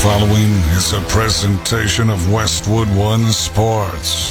following is a presentation of Westwood One Sports.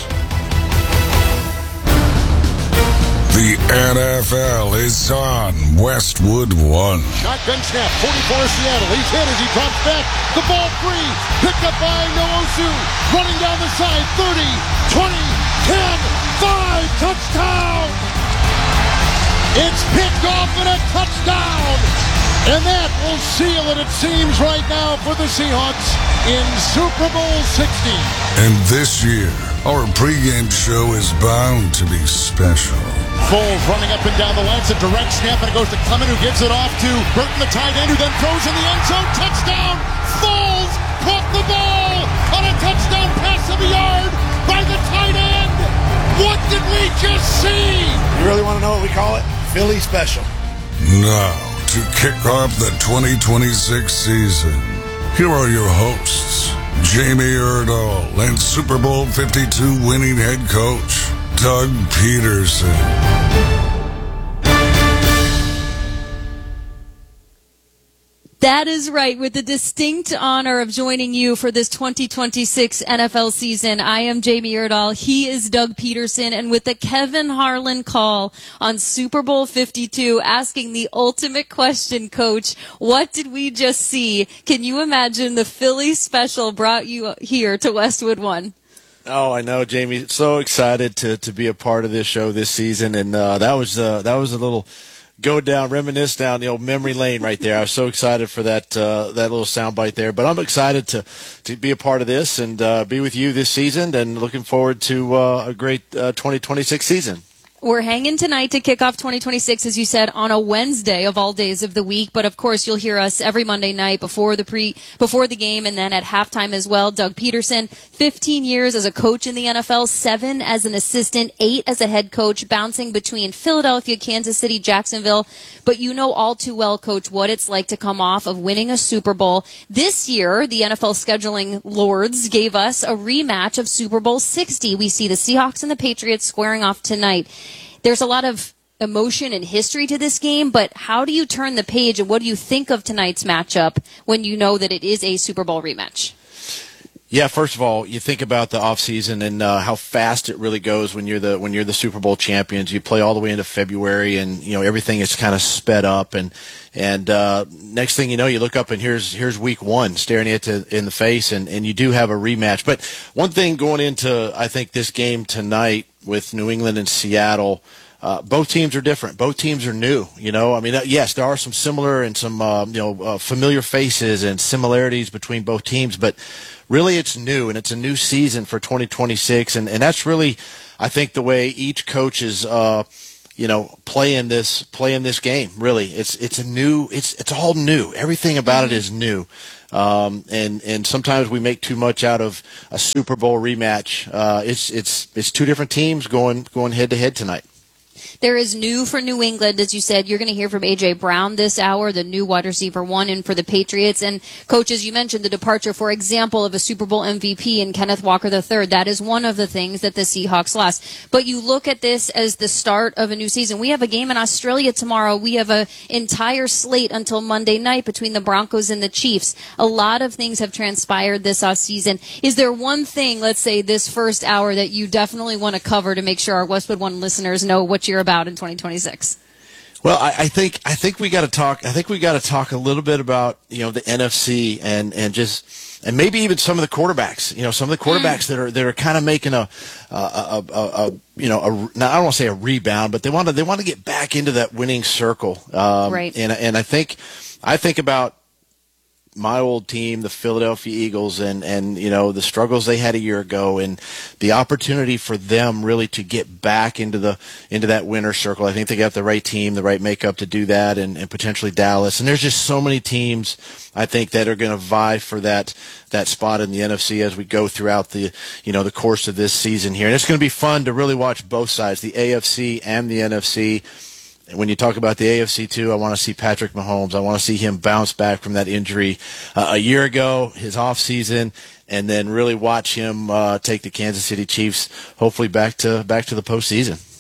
The NFL is on Westwood One. Shotgun snap, 44 Seattle. He's hit as he drops back. The ball free. Picked up by Nwosu. Running down the side. 30, 20, 10, 5. Touchdown! It's picked off and a touchdown! And that will seal it, it seems, right now for the Seahawks in Super Bowl 60. And this year, our pregame show is bound to be special. Foles running up and down the line. It's a direct snap, and it goes to Clement, who gives it off to Burton, the tight end, who then throws in the end zone. Touchdown! Foles caught the ball on a touchdown pass of a yard by the tight end. What did we just see? You really want to know what we call it? Philly special. Now, to kick off the 2026 season, here are your hosts, Jamie Erdahl and Super Bowl 52 winning head coach, Doug Peterson. That is right. With the distinct honor of joining you for this 2026 NFL season, I am Jamie Erdahl. He is Doug Peterson. And with the Kevin Harlan call on Super Bowl 52, asking the ultimate question, Coach, what did we just see? Can you imagine the Philly special brought you here to Westwood One? Oh, I know, Jamie. So excited to be a part of this show this season. And that was a little reminisce down the old memory lane right there. I was so excited for that little soundbite there. But I'm excited to be a part of this and be with you this season, and looking forward to a great 2026 season. We're hanging tonight to kick off 2026, as you said, on a Wednesday of all days of the week. But of course, you'll hear us every Monday night before the game, and then at halftime as well. Doug Peterson, 15 years as a coach in the NFL, 7 as an assistant, 8 as a head coach, bouncing between Philadelphia, Kansas City, Jacksonville. But you know all too well, Coach, what it's like to come off of winning a Super Bowl. This year, the NFL scheduling lords gave us a rematch of Super Bowl 60. We see the Seahawks and the Patriots squaring off tonight. There's a lot of emotion and history to this game, but how do you turn the page, and what do you think of tonight's matchup when you know that it is a Super Bowl rematch? Yeah, first of all, you think about the offseason and how fast it really goes when you're the Super Bowl champions. You play all the way into February, and everything is kind of sped up. And next thing you know, you look up and here's week 1 staring at you in the face, and you do have a rematch. But one thing going into, I think, this game tonight with New England and Seattle, both teams are different. Both teams are new. Yes, there are some similar and some familiar faces and similarities between both teams, but really it's new, and it's a new season for 2026, and that's really, I think, the way each coach is playing this game. Really, it's all new. Everything about it is new. And sometimes we make too much out of a Super Bowl rematch. It's two different teams going head to head tonight. There is new for New England, as you said. You're going to hear from A.J. Brown this hour, the new wide receiver 1 in for the Patriots. And, Coach, as you mentioned, the departure, for example, of a Super Bowl MVP in Kenneth Walker III. That is one of the things that the Seahawks lost. But you look at this as the start of a new season. We have a game in Australia tomorrow. We have an entire slate until Monday night between the Broncos and the Chiefs. A lot of things have transpired this offseason. Is there one thing, let's say, this first hour that you definitely want to cover to make sure our Westwood One listeners know what you're about in 2026? Well, I think we got to talk. I think we got to talk a little bit about the NFC and maybe even some of the quarterbacks. Some of the quarterbacks that are kind of making now I don't want to say a rebound, but they want to get back into that winning circle. Right. And I think about my old team, the Philadelphia Eagles, and the struggles they had a year ago, and the opportunity for them really to get back into that winner circle. I think they got the right team, the right makeup to do that, and potentially Dallas. And there's just so many teams, I think, that are going to vie for that spot in the NFC as we go throughout the course of this season here. And it's going to be fun to really watch both sides, the AFC and the NFC. When you talk about the AFC too, I want to see Patrick Mahomes. I want to see him bounce back from that injury a year ago, his off season, and then really watch him take the Kansas City Chiefs hopefully back to the postseason.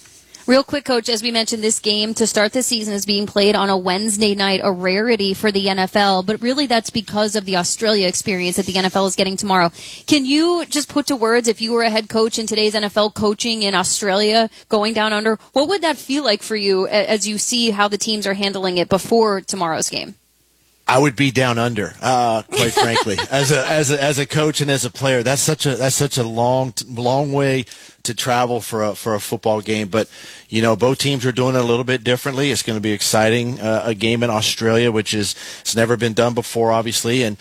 Real quick, Coach, as we mentioned, this game to start the season is being played on a Wednesday night, a rarity for the NFL, but really that's because of the Australia experience that the NFL is getting tomorrow. Can you just put to words, if you were a head coach in today's NFL coaching in Australia, going down under, what would that feel like for you as you see how the teams are handling it before tomorrow's game? I would be down under, quite frankly, as a coach and as a player. That's such a long way to travel for a football game. But both teams are doing it a little bit differently. It's going to be exciting. A game in Australia, which it's never been done before, obviously, and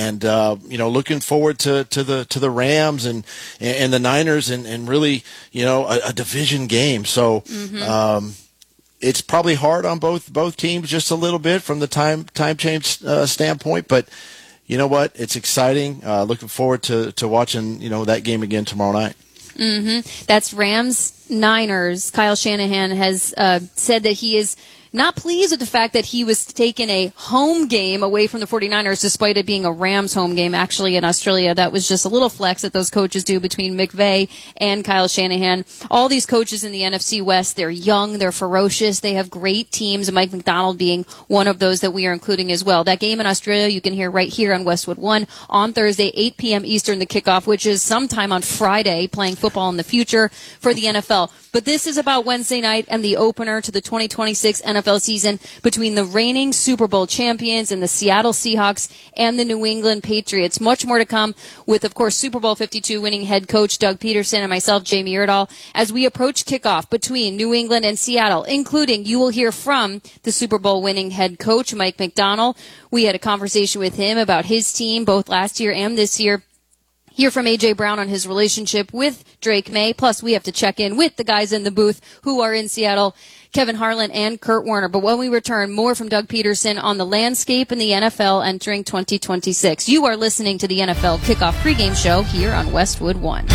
looking forward to the Rams and the Niners and really a division game. So. Mm-hmm. It's probably hard on both teams just a little bit from the time change standpoint, but you know what? It's exciting. Looking forward to watching that game again tomorrow night. Mm-hmm. That's Rams Niners. Kyle Shanahan has said that he is not pleased with the fact that he was taking a home game away from the 49ers despite it being a Rams home game actually in Australia. That was just a little flex that those coaches do between McVay and Kyle Shanahan. All these coaches in the NFC West, they're young, they're ferocious, they have great teams, and Mike Macdonald being one of those that we are including as well. That game in Australia you can hear right here on Westwood One on Thursday, 8 p.m. Eastern, the kickoff, which is sometime on Friday, playing football in the future for the NFL. But this is about Wednesday night and the opener to the 2026 NFL season between the reigning Super Bowl champions and the Seattle Seahawks and the New England Patriots. Much more to come with, of course, Super Bowl 52 winning head coach Doug Peterson and myself, Jamie Erdahl, as we approach kickoff between New England and Seattle, including you will hear from the Super Bowl winning head coach Mike Macdonald. We had a conversation with him about his team both last year and this year. Hear from A.J. Brown on his relationship with Drake May. Plus, we have to check in with the guys in the booth who are in Seattle, Kevin Harlan and Kurt Warner. But when we return, more from Doug Peterson on the landscape in the NFL entering 2026. You are listening to the NFL Kickoff pregame show here on Westwood One.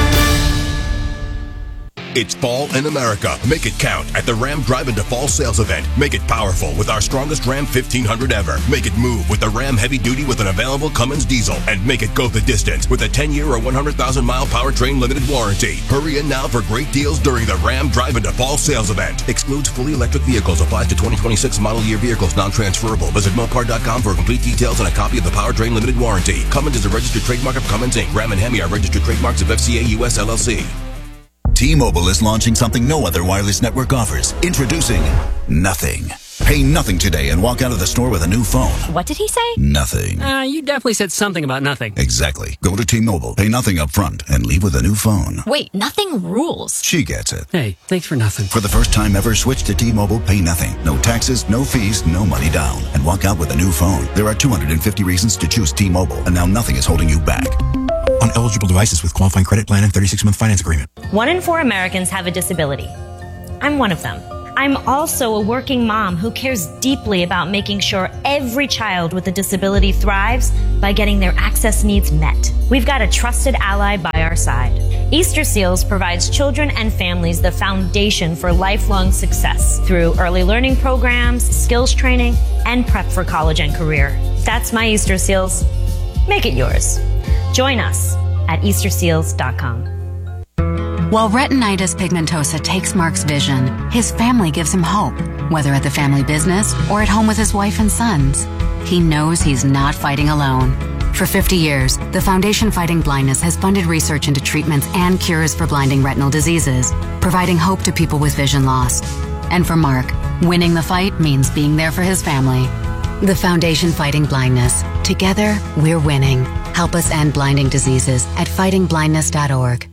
It's fall in America. Make it count at the Ram Drive Into Fall sales event. Make it powerful with our strongest Ram 1500 ever. Make it move with the Ram Heavy Duty with an available Cummins diesel. And make it go the distance with a 10-year or 100,000-mile powertrain limited warranty. Hurry in now for great deals during the Ram Drive Into Fall sales event. Excludes fully electric vehicles. Applies to 2026 model year vehicles. Non-transferable. Visit Mopar.com for complete details and a copy of the powertrain limited warranty. Cummins is a registered trademark of Cummins Inc. Ram and Hemi are registered trademarks of FCA US LLC. T-Mobile is launching something no other wireless network offers. Introducing Nothing. Pay nothing today and walk out of the store with a new phone. What did he say? Nothing. You definitely said something about nothing. Exactly. Go to T-Mobile, pay nothing up front, and leave with a new phone. Wait, nothing rules. She gets it. Hey, thanks for nothing. For the first time ever, switch to T-Mobile, pay nothing. No taxes, no fees, no money down. And walk out with a new phone. There are 250 reasons to choose T-Mobile, and now nothing is holding you back. On eligible devices with qualifying credit plan and 36-month finance agreement. 1 in 4 Americans have a disability. I'm one of them. I'm also a working mom who cares deeply about making sure every child with a disability thrives by getting their access needs met. We've got a trusted ally by our side. Easter Seals provides children and families the foundation for lifelong success through early learning programs, skills training, and prep for college and career. That's my Easter Seals. Make it yours. Join us at easterseals.com. While retinitis pigmentosa takes Mark's vision, his family gives him hope, whether at the family business or at home with his wife and sons. He knows he's not fighting alone. For 50 years, the Foundation Fighting Blindness has funded research into treatments and cures for blinding retinal diseases, providing hope to people with vision loss. And for Mark, winning the fight means being there for his family. The Foundation Fighting Blindness. Together, we're winning. Help us end blinding diseases at fightingblindness.org.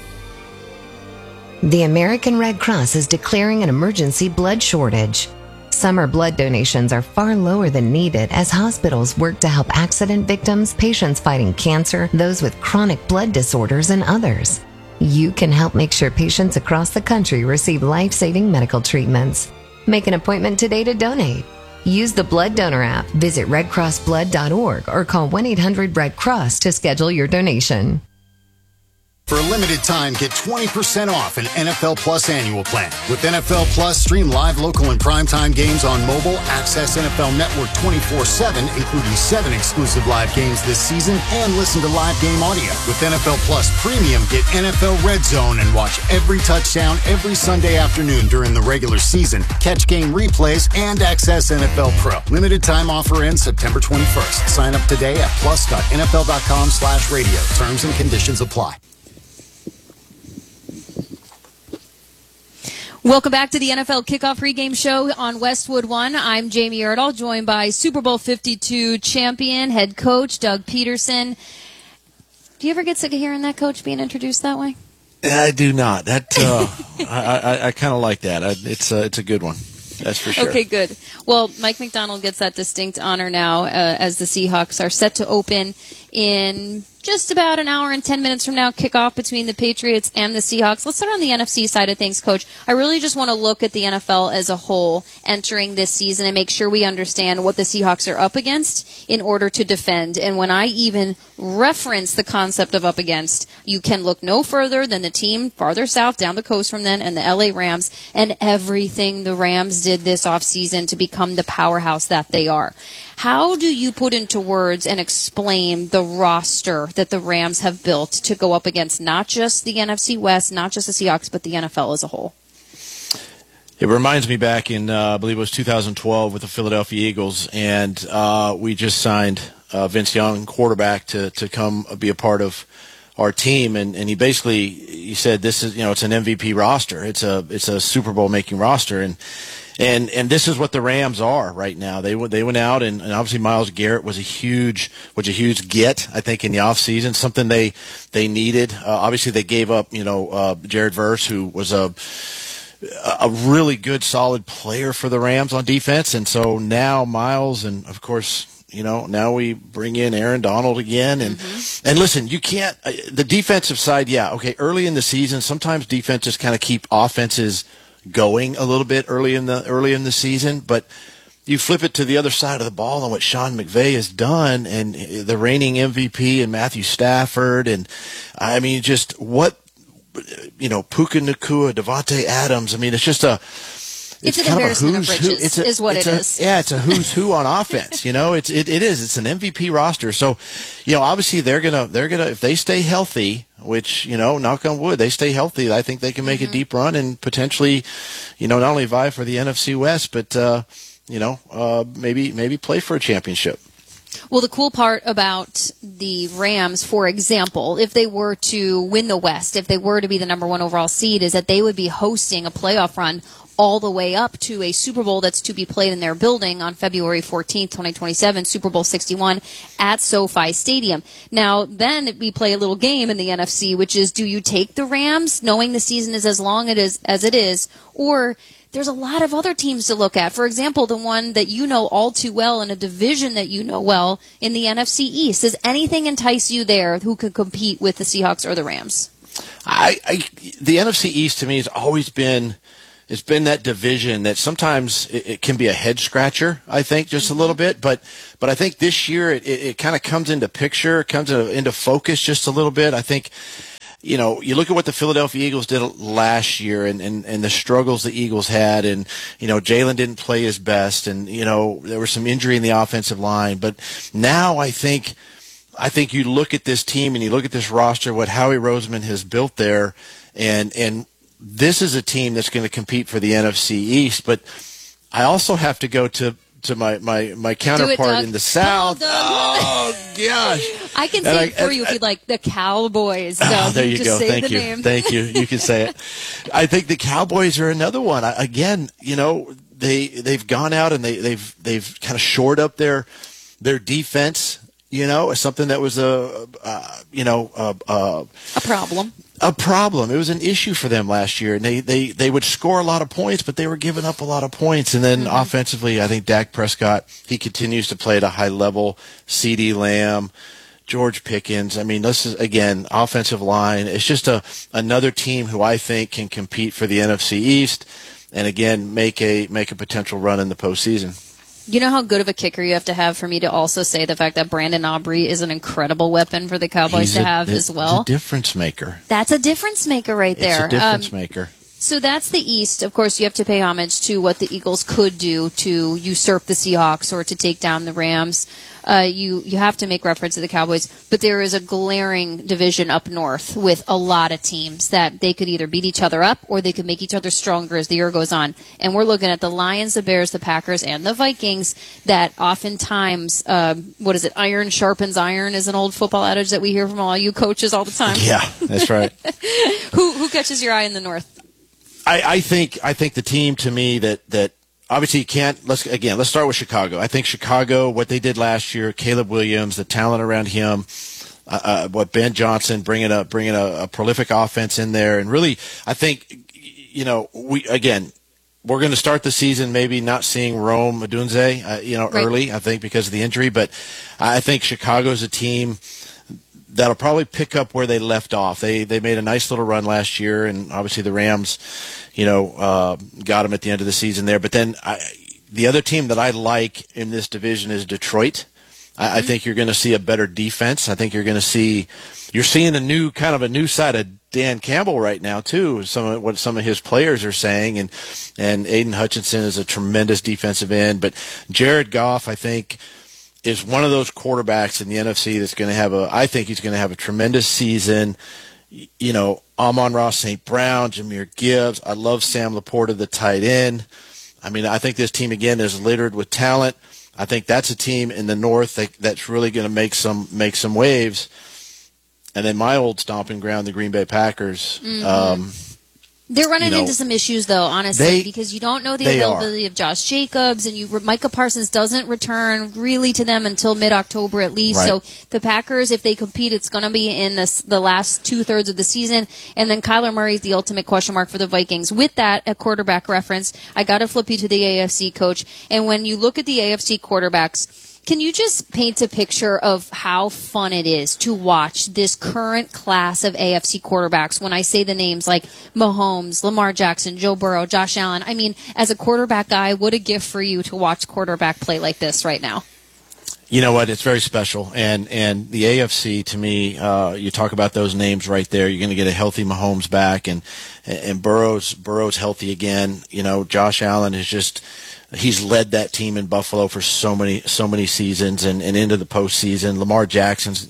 The American Red Cross is declaring an emergency blood shortage. Summer blood donations are far lower than needed as hospitals work to help accident victims, patients fighting cancer, those with chronic blood disorders, and others. You can help make sure patients across the country receive life-saving medical treatments. Make an appointment today to donate. Use the Blood Donor app, visit redcrossblood.org, or call 1-800-RED-CROSS to schedule your donation. For a limited time, get 20% off an NFL Plus annual plan. With NFL Plus, stream live, local, and primetime games on mobile, access NFL Network 24/7, including 7 exclusive live games this season, and listen to live game audio. With NFL Plus Premium, get NFL Red Zone and watch every touchdown every Sunday afternoon during the regular season, catch game replays, and access NFL Pro. Limited time offer ends September 21st. Sign up today at plus.nfl.com/radio. Terms and conditions apply. Welcome back to the NFL Kickoff pregame show on Westwood One. I'm Jamie Erdahl, joined by Super Bowl 52 champion, head coach Doug Peterson. Do you ever get sick of hearing that, Coach, being introduced that way? I do not. That I kind of like that. It's a good one. That's for sure. Okay, good. Well, Mike McDonald gets that distinct honor now as the Seahawks are set to open in just about an hour and 10 minutes from now, kickoff between the Patriots and the Seahawks. Let's start on the NFC side of things, Coach. I really just want to look at the NFL as a whole entering this season and make sure we understand what the Seahawks are up against in order to defend. And when I even reference the concept of up against, you can look no further than the team farther south down the coast from them and the LA Rams and everything the Rams did this offseason to become the powerhouse that they are. How do you put into words and explain the roster that the Rams have built to go up against not just the NFC West, not just the Seahawks, but the NFL as a whole? It reminds me back in, I believe it was 2012 with the Philadelphia Eagles, and we just signed Vince Young, quarterback, to come be a part of our team, and he said this is, it's an MVP roster. It's a Super Bowl making roster, and this is what the Rams are right now. They went out and obviously Myles Garrett was a huge get, I think, in the offseason, something they needed. Obviously they gave up, Jared Verse, who was a really good, solid player for the Rams on defense, and so now Myles, and of course, now we bring in Aaron Donald again, and listen, you can't the defensive side. Yeah, okay. Early in the season, sometimes defenses kind of keep offenses going a little bit early in the season, but you flip it to the other side of the ball and what Sean McVay has done, and the reigning MVP and Matthew Stafford, and I mean, just what Puka Nacua, Devontae Adams. I mean, it's just it's an embarrassment of riches, is what it is. Yeah, it's a who's who on offense. It is. It's an MVP roster. So, obviously they're gonna if they stay healthy, which knock on wood, they stay healthy. I think they can make a deep run and potentially, not only vie for the NFC West, but maybe play for a championship. Well, the cool part about the Rams, for example, if they were to win the West, if they were to be the number 1 overall seed, is that they would be hosting a playoff run all the way up to a Super Bowl that's to be played in their building on February 14th, 2027, Super Bowl 61 at SoFi Stadium. Now, then we play a little game in the NFC, which is, do you take the Rams, knowing the season is as long as it is, or there's a lot of other teams to look at. For example, the one that you know all too well in a division that you know well in the NFC East. Does anything entice you there who could compete with the Seahawks or the Rams? The NFC East to me has always been that division that sometimes it can be a head scratcher, I think, just a little bit. But I think this year it kind of comes into picture, comes into focus just a little bit. I think, you look at what the Philadelphia Eagles did last year and the struggles the Eagles had, and, Jalen didn't play his best, and, there was some injury in the offensive line. But now I think you look at this team and you look at this roster, what Howie Roseman has built there, and this is a team that's going to compete for the NFC East. But I also have to go to my counterpart in the South. Oh, gosh. I can say it for you if you'd like. The Cowboys. There you go. Thank you. Name. Thank you. You can say it. I think the Cowboys are another one. Again, they've gone out and they've kind of shored up their defense. Something that was a problem. A problem. It was an issue for them last year, and they would score a lot of points, but they were giving up a lot of points. And then offensively, I think Dak Prescott, he continues to play at a high level. CeeDee Lamb, George Pickens. I mean, this is, again, offensive line. It's just another team who I think can compete for the NFC East, and again make a potential run in the postseason. You know how good of a kicker you have to have for me to also say the fact that Brandon Aubrey is an incredible weapon for the Cowboys to have as well. He's a difference maker. That's a difference maker right there. It's a difference maker. So that's the East. Of course, you have to pay homage to what the Eagles could do to usurp the Seahawks or to take down the Rams. You have to make reference to the Cowboys, but there is a glaring division up north with a lot of teams that they could either beat each other up or they could make each other stronger as the year goes on. And we're looking at the Lions, the Bears, the Packers, and the Vikings that oftentimes, iron sharpens iron is an old football adage that we hear from all you coaches all the time. Yeah, that's right. Who catches your eye in the north? I think the team to me that obviously you can't. Let's start with Chicago. I think Chicago, what they did last year, Caleb Williams, the talent around him, what Ben Johnson bringing a prolific offense in there, and really, I think we're going to start the season maybe not seeing Rome Odunze, Right. early. I think because of the injury, but I think Chicago's a team that'll probably pick up where they left off. They made a nice little run last year, and obviously the Rams, got them at the end of the season there. But then the other team that I like in this division is Detroit. I think you're going to see a better defense. I think you're seeing a new side of Dan Campbell right now too. What some of his players are saying, and Aiden Hutchinson is a tremendous defensive end. But Jared Goff, I think, is one of those quarterbacks in the NFC that's going to have I think he's going to have a tremendous season. Amon-Ra St. Brown, Jahmyr Gibbs. I love Sam Laporta, the tight end. I mean, I think this team, again, is littered with talent. I think that's a team in the North that's really going to make some waves. And then my old stomping ground, the Green Bay Packers. Mm-hmm. They're running into some issues, though, honestly, because you don't know the availability of Josh Jacobs, and Micah Parsons doesn't return really to them until mid-October at least. Right. So the Packers, if they compete, it's going to be in the last two-thirds of the season. And then Kyler Murray is the ultimate question mark for the Vikings. With that, a quarterback reference, I got to flip you to the AFC, Coach. And when you look at the AFC quarterbacks, can you just paint a picture of how fun it is to watch this current class of AFC quarterbacks? When I say the names like Mahomes, Lamar Jackson, Joe Burrow, Josh Allen, I mean, as a quarterback guy, what a gift for you to watch quarterback play like this right now. You know what? It's very special. And the AFC, to me, you talk about those names right there. You're going to get a healthy Mahomes back, and Burrow's healthy again. Josh Allen is just – he's led that team in Buffalo for so many seasons and into the postseason. Lamar Jackson's,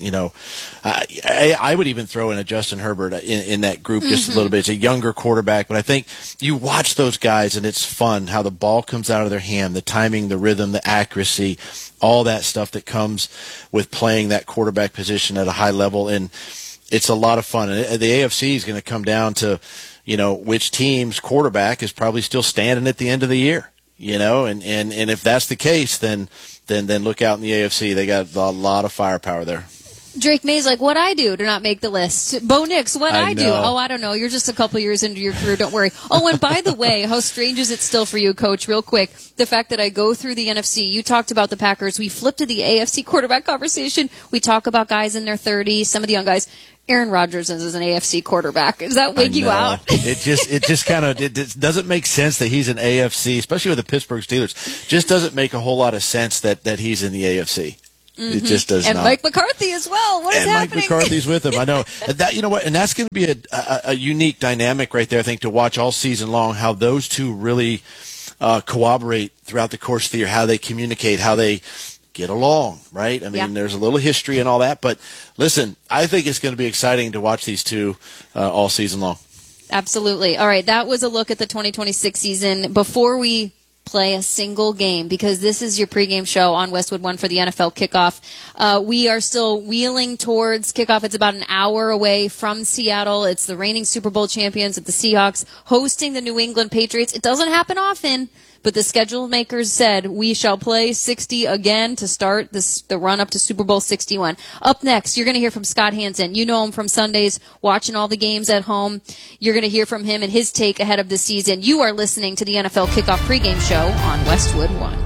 I would even throw in a Justin Herbert in that group just a little bit. It's a younger quarterback, but I think you watch those guys and it's fun how the ball comes out of their hand, the timing, the rhythm, the accuracy, all that stuff that comes with playing that quarterback position at a high level. And it's a lot of fun. And the AFC is going to come down to, which team's quarterback is probably still standing at the end of the year. And if that's the case, then look out in the AFC. They got a lot of firepower there. Drake May's like, what'd I do to not make the list? Bo Nix, what'd I do? know. Oh, I don't know. You're just a couple years into your career. Don't worry. Oh, and by the way, how strange is it still for you, Coach, real quick, the fact that I go through the NFC. You talked about the Packers. We flipped to the AFC quarterback conversation. We talk about guys in their 30s, some of the young guys. Aaron Rodgers is an AFC quarterback. Does that wake you out? It just kind of it doesn't make sense that he's an AFC, especially with the Pittsburgh Steelers. Just doesn't make a whole lot of sense that he's in the AFC. Mm-hmm. It just does and not. And Mike McCarthy as well. What is happening? Mike McCarthy's with him. I know that. You know what? And that's going to be a unique dynamic right there. I think to watch all season long how those two really cooperate throughout the course of the year, how they communicate, how they get along, right? I mean, There's a little history and all that, but listen, I think it's going to be exciting to watch these two all season long. Absolutely. All right, that was a look at the 2026 season. Before we play a single game, because this is your pregame show on Westwood One for the NFL kickoff, we are still wheeling towards kickoff. It's about an hour away from Seattle. It's the reigning Super Bowl champions at the Seahawks hosting the New England Patriots. It doesn't happen often, but the schedule makers said we shall play 60 again to start the run up to Super Bowl 61. Up next, you're going to hear from Scott Hansen. You know him from Sundays, watching all the games at home. You're going to hear from him and his take ahead of the season. You are listening to the NFL Kickoff pregame show on Westwood One.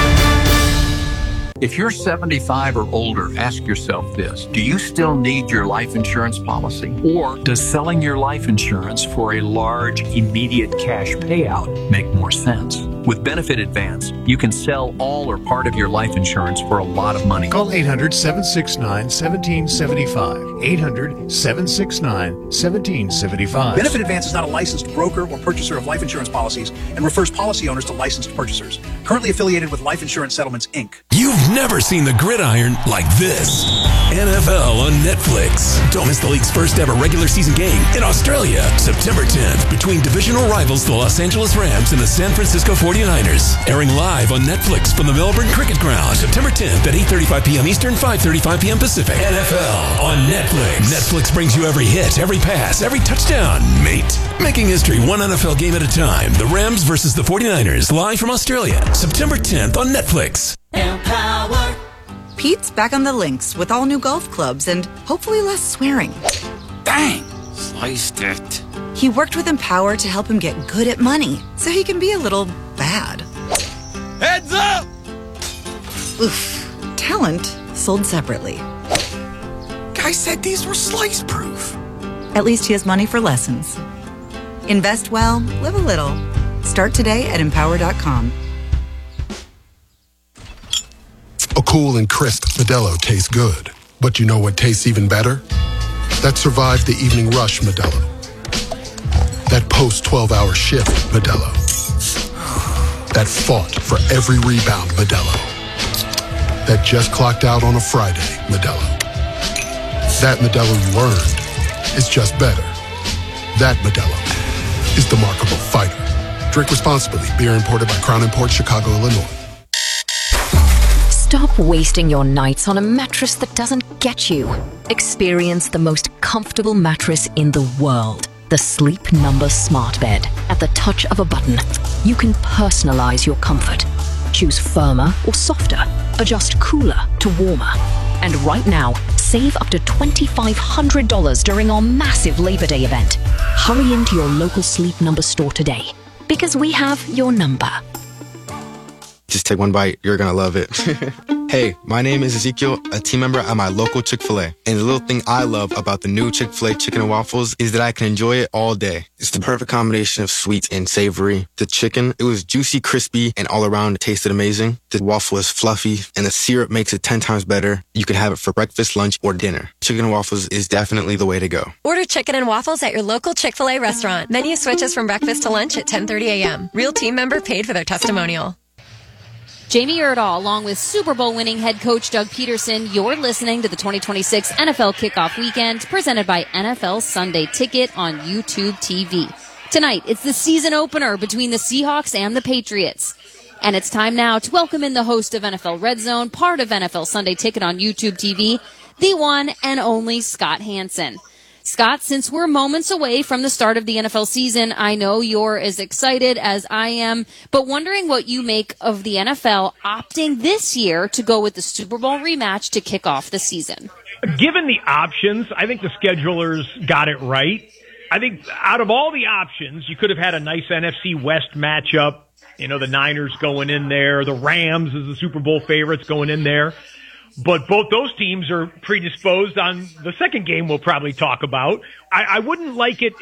If you're 75 or older, ask yourself this. Do you still need your life insurance policy? Or does selling your life insurance for a large, immediate cash payout make more sense? With Benefit Advance, you can sell all or part of your life insurance for a lot of money. Call 800-769-1775. 800-769-1775. Benefit Advance is not a licensed broker or purchaser of life insurance policies and refers policy owners to licensed purchasers. Currently affiliated with Life Insurance Settlements, Inc. You've never seen the gridiron like this. NFL on Netflix. Don't miss the league's first ever regular season game in Australia, September 10th, between divisional rivals the Los Angeles Rams and the San Francisco 49ers. Airing live on Netflix from the Melbourne Cricket Ground, September 10th at 8:35 p.m. Eastern, 5:35 p.m. Pacific. NFL on Netflix. Netflix brings you every hit, every pass, every touchdown, mate. Making history one NFL game at a time. The Rams versus the 49ers, live from Australia, September 10th on Netflix. Empower. Pete's back on the links with all new golf clubs and hopefully less swearing. Dang, sliced it. He worked with Empower to help him get good at money so he can be a little bad. Heads up! Oof. Talent sold separately. Guy said these were slice proof. At least he has money for lessons. Invest well, live a little. Start today at Empower.com. A cool and crisp Modelo tastes good. But you know what tastes even better? That survived the evening rush Modelo. That post-12-hour shift Modelo. That fought for every rebound Modelo. That just clocked out on a Friday Modelo. That Modelo you earned is just better. That Modelo is the Remarkable Fighter. Drink responsibly. Beer imported by Crown Imports, Chicago, Illinois. Stop wasting your nights on a mattress that doesn't get you. Experience the most comfortable mattress in the world. The Sleep Number Smart Bed. At the touch of a button, you can personalize your comfort. Choose firmer or softer. Adjust cooler to warmer. And right now, save up to $2,500 during our massive Labor Day event. Hurry into your local Sleep Number store today, because we have your number. Just take one bite. You're going to love it. Hey, my name is Ezekiel, a team member at my local Chick-fil-A. And the little thing I love about the new Chick-fil-A chicken and waffles is that I can enjoy it all day. It's the perfect combination of sweet and savory. The chicken, it was juicy, crispy, and all around it tasted amazing. The waffle is fluffy, and the syrup makes it 10 times better. You can have it for breakfast, lunch, or dinner. Chicken and waffles is definitely the way to go. Order chicken and waffles at your local Chick-fil-A restaurant. Menu switches from breakfast to lunch at 10:30 a.m. Real team member paid for their testimonial. Jamie Erdahl, along with Super Bowl winning head coach Doug Peterson, you're listening to the 2026 NFL Kickoff Weekend, presented by NFL Sunday Ticket on YouTube TV. Tonight, it's the season opener between the Seahawks and the Patriots. And it's time now to welcome in the host of NFL Red Zone, part of NFL Sunday Ticket on YouTube TV, the one and only Scott Hansen. Scott, since we're moments away from the start of the NFL season, I know you're as excited as I am, but wondering what you make of the NFL opting this year to go with the Super Bowl rematch to kick off the season. Given the options, I think the schedulers got it right. I think out of all the options, you could have had a nice NFC West matchup. You know, the Niners going in there, the Rams as the Super Bowl favorites going in there. But both those teams are predisposed on the second game we'll probably talk about. I wouldn't like it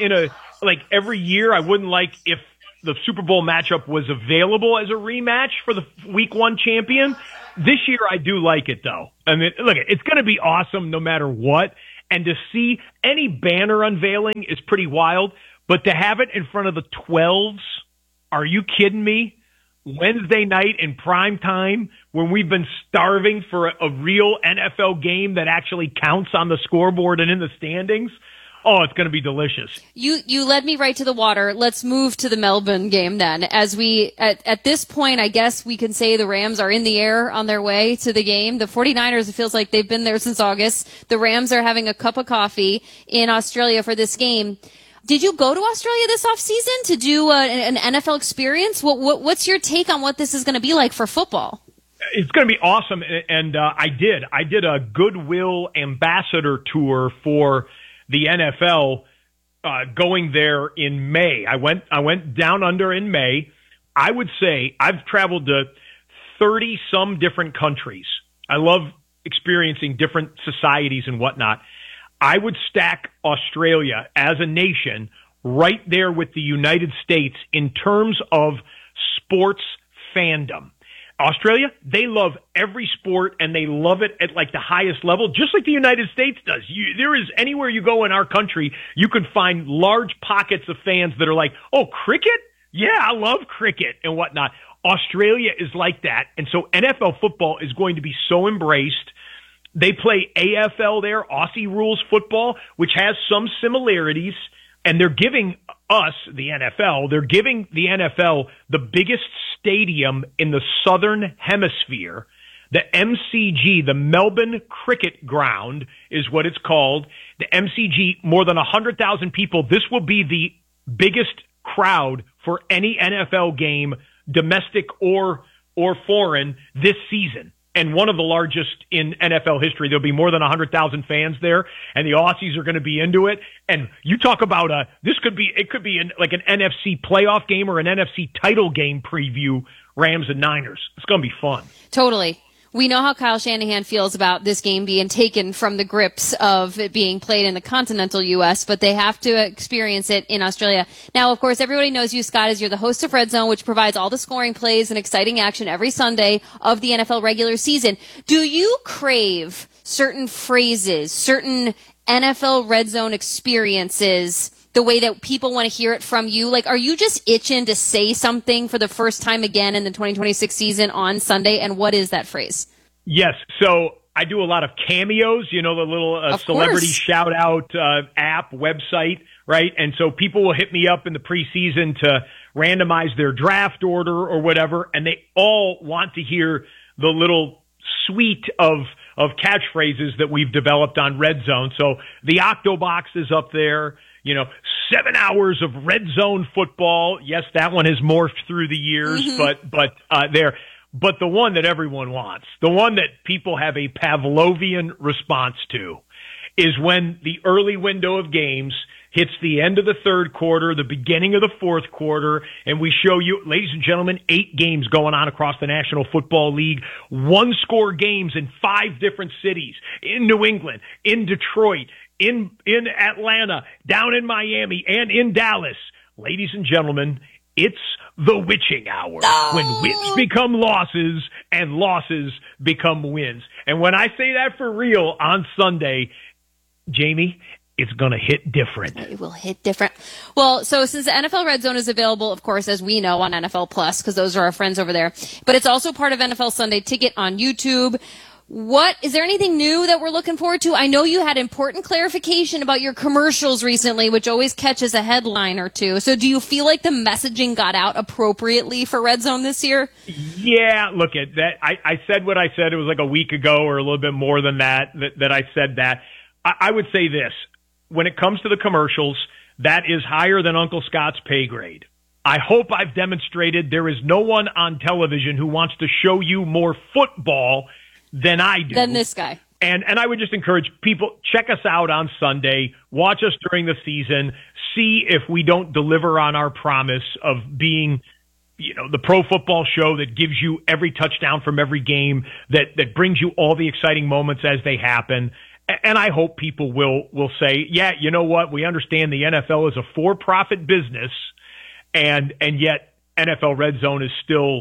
every year. I wouldn't like if the Super Bowl matchup was available as a rematch for the week one champion. This year I do like it though. I mean, look, it's going to be awesome no matter what. And to see any banner unveiling is pretty wild. But to have it in front of the 12s, are you kidding me? Wednesday night in prime time when we've been starving for a real NFL game that actually counts on the scoreboard and in the standings. Oh, it's going to be delicious. You led me right to the water. Let's move to the Melbourne game then. As we, at this point, I guess we can say the Rams are in the air on their way to the game. The 49ers, it feels like they've been there since August. The Rams are having a cup of coffee in Australia for this game. Did you go to Australia this offseason to do an NFL experience? What's your take on what this is going to be like for football? It's going to be awesome, and I did a Goodwill ambassador tour for the NFL going there in May. I went down under in May. I would say I've traveled to 30 some different countries. I love experiencing different societies and whatnot. I would stack Australia as a nation right there with the United States in terms of sports fandom. Australia, they love every sport and they love it at like the highest level, just like the United States does. There is anywhere you go in our country, you can find large pockets of fans that are like, oh, cricket? Yeah, I love cricket and whatnot. Australia is like that. And so NFL football is going to be so embraced. They play AFL there, Aussie rules football, which has some similarities. And they're giving us, the NFL, they're giving the NFL the biggest stadium in the Southern Hemisphere. The MCG, the Melbourne Cricket Ground, is what it's called. The MCG, more than 100,000 people. This will be the biggest crowd for any NFL game, domestic or foreign, this season. And one of the largest in NFL history. There'll be more than 100,000 fans there, and the Aussies are going to be into it. And you talk about it could be like an NFC playoff game or an NFC title game preview, Rams and Niners. It's going to be fun. Totally. We know how Kyle Shanahan feels about this game being taken from the grips of it being played in the continental U.S., but they have to experience it in Australia. Now, of course, everybody knows you, Scott, as you're the host of Red Zone, which provides all the scoring plays and exciting action every Sunday of the NFL regular season. Do you crave certain phrases, certain NFL Red Zone experiences, the way that people want to hear it from you? Like, are you just itching to say something for the first time again in the 2026 season on Sunday? And what is that phrase? Yes. So I do a lot of cameos, the little celebrity shout out app website, right? And so people will hit me up in the preseason to randomize their draft order or whatever. And they all want to hear the little suite of catchphrases that we've developed on Red Zone. So the Octobox is up there. 7 hours of red zone football. Yes, that one has morphed through the years, but there. But the one that everyone wants, the one that people have a Pavlovian response to, is when the early window of games hits the end of the third quarter, the beginning of the fourth quarter, and we show you, ladies and gentlemen, 8 games going on across the National Football League, 1-score games in 5 different cities, in New England, in Detroit, in Atlanta, down in Miami, and in Dallas. Ladies and gentlemen, it's the witching hour when wins become losses and losses become wins. And when I say that for real on Sunday, Jamie, it's going to hit different. It will hit different. Well, so since the NFL Red Zone is available, of course, as we know, on NFL Plus, because those are our friends over there, but it's also part of NFL Sunday Ticket on YouTube. Is there anything new that we're looking forward to? I know you had important clarification about your commercials recently, which always catches a headline or two. So do you feel like the messaging got out appropriately for Red Zone this year? Yeah, look at that. I said what I said. It was like a week ago or a little bit more than that I said that. I would say this. When it comes to the commercials, that is higher than Uncle Scott's pay grade. I hope I've demonstrated there is no one on television who wants to show you more football than I do. Than this guy. And I would just encourage people, check us out on Sunday, watch us during the season, see if we don't deliver on our promise of being, the pro football show that gives you every touchdown from every game, that brings you all the exciting moments as they happen. And I hope people will say, yeah, you know what? We understand the NFL is a for-profit business, and yet NFL Red Zone is still,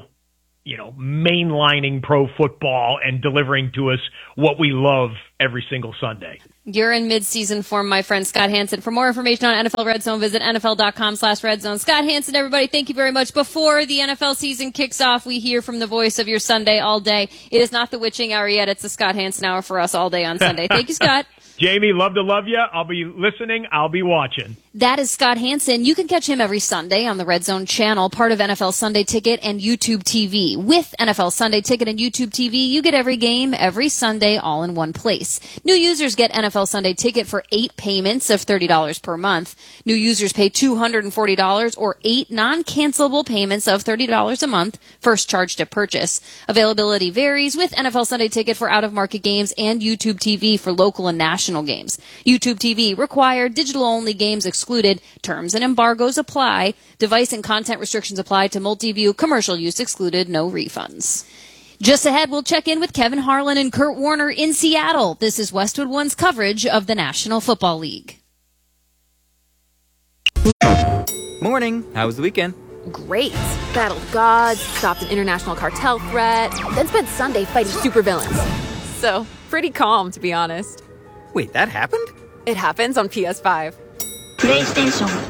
mainlining pro football and delivering to us what we love every single Sunday. You're in mid-season form, my friend Scott Hanson. For more information on NFL Red Zone, visit NFL.com/Red Zone. Scott Hanson, everybody, thank you very much. Before the NFL season kicks off, we hear from the voice of your Sunday all day. It is not the witching hour yet. It's the Scott Hanson hour for us all day on Sunday. Thank you, Scott. Jamie, love to love you. I'll be listening. I'll be watching. That is Scott Hanson. You can catch him every Sunday on the Red Zone channel, part of NFL Sunday Ticket and YouTube TV. With NFL Sunday Ticket and YouTube TV, you get every game every Sunday all in one place. New users get NFL Sunday Ticket for 8 payments of $30 per month. New users pay $240 or 8 non-cancelable payments of $30 a month, first charge to purchase. Availability varies with NFL Sunday Ticket for out-of-market games and YouTube TV for local and national games. YouTube TV required, digital-only games excluded. Terms and embargoes apply. Device and content restrictions apply to multi-view. Commercial use excluded. No refunds. Just ahead, we'll check in with Kevin Harlan and Kurt Warner in Seattle. This is Westwood One's coverage of the National Football League. Morning. How was the weekend? Great. battled gods, stopped an international cartel threat, then spent Sunday fighting supervillains. So, pretty calm, to be honest. Wait, that happened? It happens on PS5. PlayStation.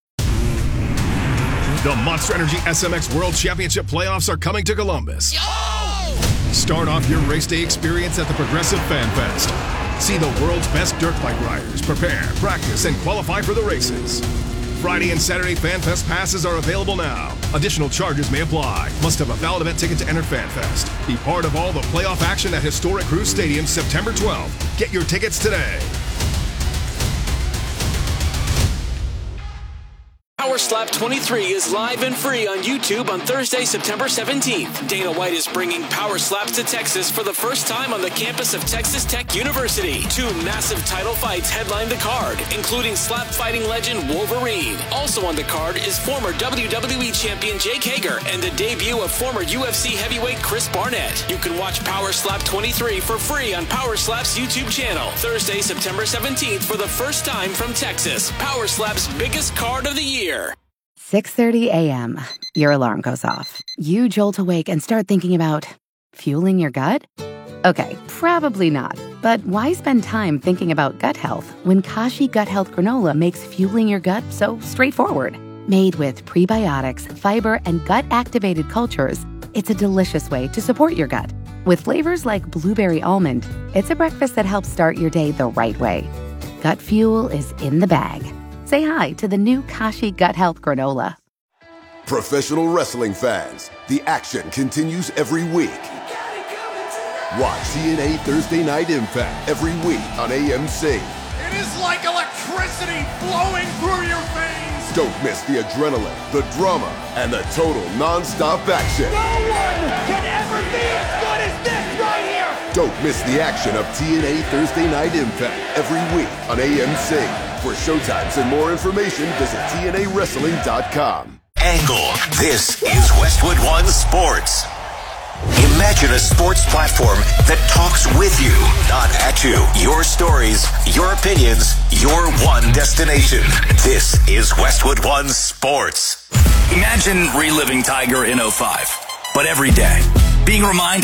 The Monster Energy SMX World Championship playoffs are coming to Columbus. Start off your race day experience at the Progressive Fan Fest. See the world's best dirt bike riders prepare, practice, and qualify for the races. Friday and Saturday Fan Fest passes are available now. Additional charges may apply. Must have a valid event ticket to enter Fan Fest. Be part of all the playoff action at Historic Cruise Stadium September 12th. Get your tickets today. Power Slap 23 is live and free on YouTube on Thursday, September 17th. Dana White is bringing Power Slaps to Texas for the first time on the campus of Texas Tech University. 2 massive title fights headline the card, including slap fighting legend Wolverine. Also on the card is former WWE champion Jake Hager and the debut of former UFC heavyweight Chris Barnett. You can watch Power Slap 23 for free on Power Slap's YouTube channel. Thursday, September 17th for the first time from Texas. Power Slap's biggest card of the year. 6:30 a.m. Your alarm goes off. You jolt awake and start thinking about fueling your gut? Okay, probably not. But why spend time thinking about gut health when Kashi Gut Health Granola makes fueling your gut so straightforward? Made with prebiotics, fiber, and gut-activated cultures, it's a delicious way to support your gut. With flavors like blueberry almond, it's a breakfast that helps start your day the right way. Gut fuel is in the bag. Say hi to the new Kashi Gut Health Granola. Professional wrestling fans, the action continues every week. Watch TNA Thursday Night Impact every week on AMC. It is like electricity flowing through your veins. Don't miss the adrenaline, the drama, and the total non-stop action. No one can ever be as good as this right here. Don't miss the action of TNA Thursday Night Impact every week on AMC. For showtimes and more information, visit TNAWrestling.com. Angle. This is Westwood One Sports. Imagine a sports platform that talks with you, not at you. Your stories, your opinions, your one destination. This is Westwood One Sports. Imagine reliving Tiger in 05, but every day, being reminded